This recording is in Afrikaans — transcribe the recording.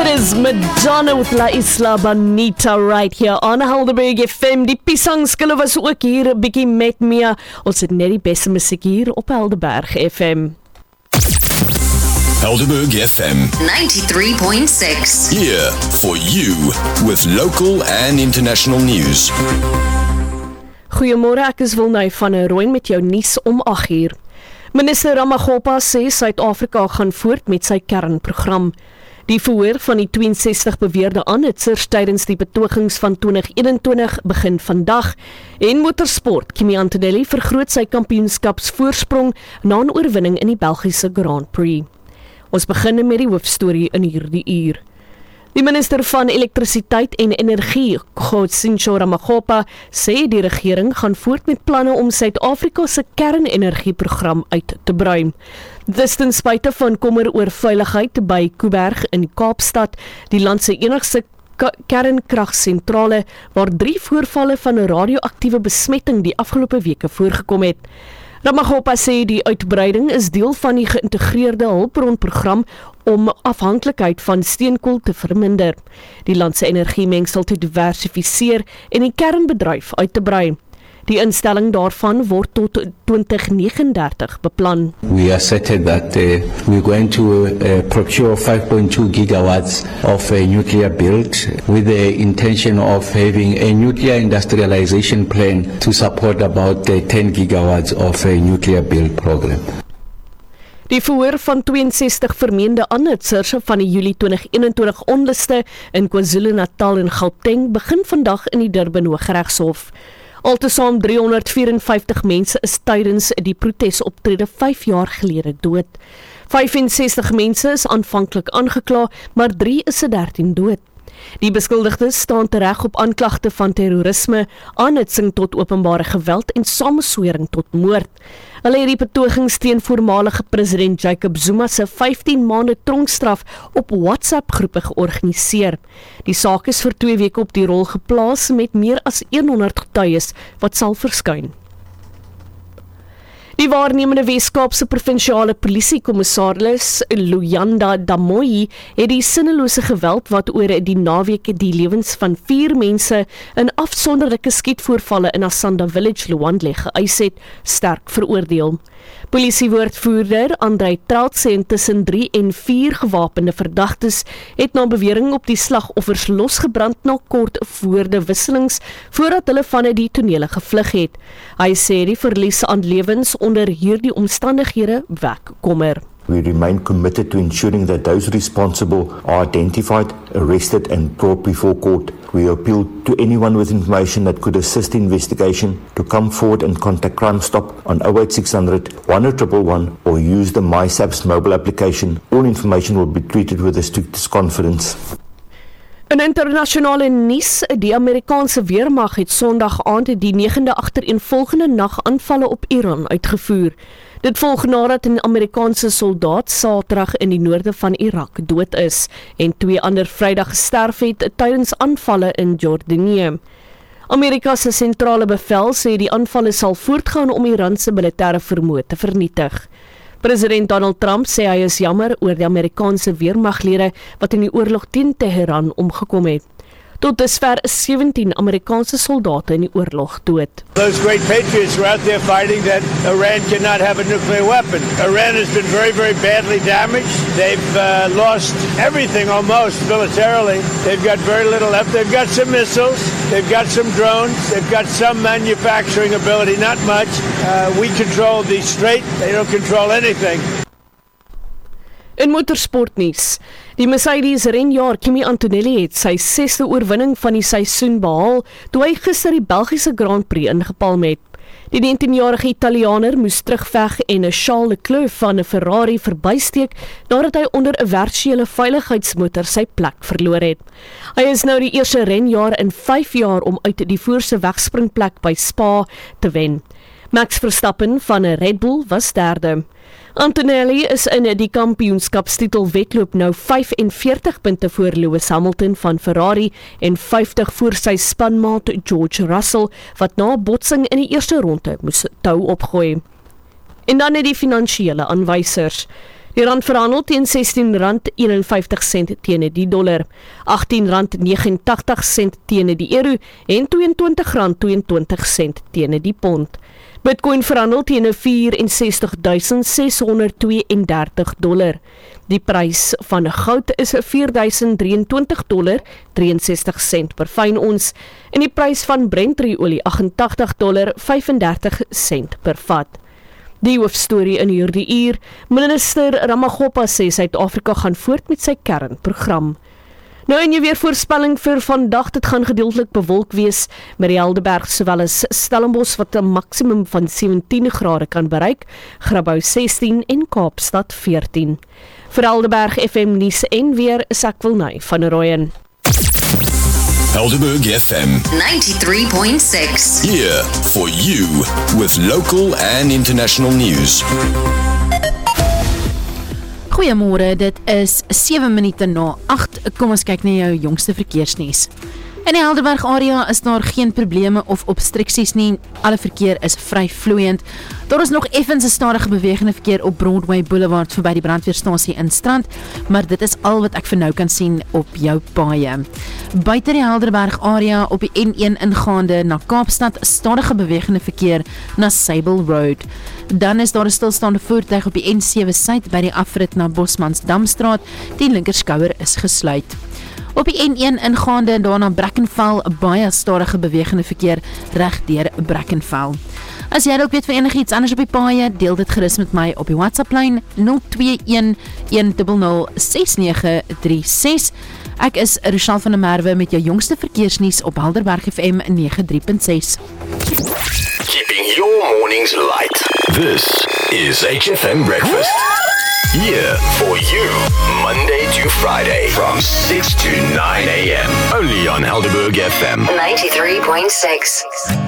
It is Madonna with La Isla Bonita right here on Helderberg FM. Die piesangskille was ook hier 'n bietjie met Mia. Ons het net die beste musiek hier op Helderberg FM. Helderberg FM 93.6. here for you with local and international news. Goeiemôre, ek is Wilnay van der Rooyen met jou nuus om 8:00. Minister Ramaphosa sê Suid-Afrika gaan voort met sy kernprogram. Die verhoor van die 62 beweerde aanhitsers tydens die betogings van 2021 begin vandag en motorsport. Kimi Antonelli vergroot sy kampioenskapsvoorsprong na 'n oorwinning in die Belgiese Grand Prix. Ons begin met die hoofstorie in hierdie uur. Die minister van elektrisiteit en energie, Kgotsitso Ramokgopa, sê die regering gaan voort met planne om Suid-Afrika se kernenergieprogram uit te brei. Dis ten spyte van kommer oor veiligheid by Kuiberg in Kaapstad, die land se enigste kernkragsentrale waar 3 voorvalle van 'n radioaktiewe besmetting die afgelope weke voorgekom het. Ramokgopa sê die uitbreiding is deel van die geïntegreerde hulpbronprogram om afhanklikheid van steenkool te verminder, die land se energiemengsel te diversifiseer en die kernbedryf uit te brei. Die instelling daarvan word tot 2039 beplan. We asserted that we're going to procure 5.2 gigawatts of a nuclear build with the intention of having a nuclear industrialization plan to support about 10 gigawatts of a nuclear build program. Die verhoor van 62 vermeende aanhitsers van die Julie 2021 onluste in KwaZulu-Natal en Gauteng begin vandag in die Durban Hooggeregshof. Altesaam 354 mense is tydens die protesoptrede 5 jaar gelede dood. 65 mense is aanvanklik aangekla, maar 3 is se 13 dood. Die beskuldigdes staan tereg op aanklagte van terrorisme, aanhitsing tot openbare geweld en sameswering tot moord. Hulle het die betogings teen voormalige president Jacob Zuma se 15 maande tronkstraf op WhatsApp-groepe georganiseer. Die saak is vir 2 weke op die rol geplaas met meer as 100 getuies wat sal verskyn. Die waarnemende Weskaapse provinsiale polisiekommissaris Luyanda Damoyi het die sinnelose geweld wat oor die naweek die lewens van 4 mense in afsonderlike skietvoorvalle in Asanda Village, Luandle geëis het, sterk veroordeel. Polisiewoordvoerder Andrei Traut sê tussen 3 en 4 gewapende verdagtes het na bewering op die slagoffers losgebrand na kort woordewisselings voordat hulle van die tonele gevlug het. Hy sê die verlies aan lewens onder hierdie omstandighede wek kommer. We remain committed to ensuring that those responsible are identified, arrested and brought before court. We appeal to anyone with information that could assist the investigation to come forward and contact Crime Stop on 08600 111 or use the MySAPS mobile application. All information will be treated with the strictest confidence. In internasionale nuus, die Amerikaanse weermag het Sondag aand die 9de agtereenvolgende nagaanvalle op Iran uitgevoer. Dit volg nadat 'n Amerikaanse soldaat Saterdag in die noorde van Irak dood is en 2 ander Vrydag gesterf het tydens aanvalle in Jordanië. Amerika se sentrale bevel sê die aanvalle sal voortgaan om Iran se militêre vermoë te vernietig. President Donald Trump sê hy is jammer oor die Amerikaanse weermaglede wat in die oorlog teen Teheran omgekom het. Tot dusver is 17 Amerikaanse soldate in die oorlog dood. Those great patriots were out there fighting that Iran cannot have a nuclear weapon. Iran has been very, very badly damaged. They've lost everything almost militarily. They've got very little left. They've got some missiles. They've got some drones. They've got some manufacturing ability, not much. We control the strait. They don't control anything. In motorsportnuus, die Mercedes renjaer Kimi Antonelli het sy 6de oorwinning van die seisoen behaal toe hy gister die Belgiese Grand Prix ingepalm het. Die 19-jarige Italianer moes terugveg en 'n Charles Leclerc van 'n Ferrari verbysteek nadat hy onder 'n virtuele veiligheidsmotor sy plek verloor het. Hy is nou die eerste renjaer in 5 jaar om uit die voorste wegspringplek by Spa te wen. Max Verstappen van 'n Red Bull was 3de. Antonelli is in die kampioenskapstitel wedloop nou 45 punte voor Lewis Hamilton van Ferrari en 50 voor sy spanmaat George Russell wat na botsing in die eerste ronde moes tou opgooi. En dan die finansiële aanwysers. Die rand verhandel teen R16.51 teen die dollar, R18.89 teen die euro en R22.22 teen die pond. Bitcoin verhandel teen $64,632. Die prys van goud is $4,023.63 per fyn ons en die prys van Brent-olie $88.35 per vat. Die hoofstorie in hierdie uur, minister Ramaphosa sê Suid-Afrika gaan voort met sy kernprogram. Nou en jy weer voorspelling vir vandag, dit gaan gedeeltelik bewolk wees, met die Helderberg sowel as Stellenbosch wat 'n maksimum van 17 grade kan bereik, Grabouw 16 en Kaapstad 14. Vir Helderberg FM nuus en weer is ek Wilnay van Rooyen. Helderberg FM 93.6. here for you with local and international news. Goeiemôre, dit is 7 minute na 8. Kom ons kyk na jou jongste verkeersnuus. In die Helderberg area is daar geen probleme of obstruksies nie. Alle verkeer is vry vloeiend. Daar is nog effens 'n stadige bewegende verkeer op Broadway Boulevard verby die brandweerstasie in Strand, maar dit is al wat ek vir nou kan sien op jou paaie. Buite die Helderberg area op die N1 ingaande na Kaapstad, stadige bewegende verkeer na Sable Road. Dan is daar 'n stilstaande voertuig op die N7 suid by die afrit na Bosmansdamstraat. Die linkerskouer is gesluit. Op die N1 ingaande daarna Brackenfell, baie stadige bewegende verkeer reg deur Brackenfell. As jy dalk weet van enigiets anders op die paaie, deel dit gerus met my op die WhatsApp-lyn 021-100-6936. Ek is Rochelle van der Merwe met jou jongste verkeersnuus op Helderberg FM 93.6. Keeping your mornings light. This is HFM Breakfast. Here for you, Monday to Friday from 6 to 9 a.m. Only on Helderberg FM 93.6.